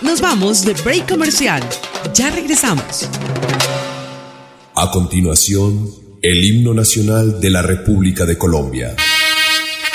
Nos vamos de break comercial. Ya regresamos. A continuación, el himno nacional de la República de Colombia.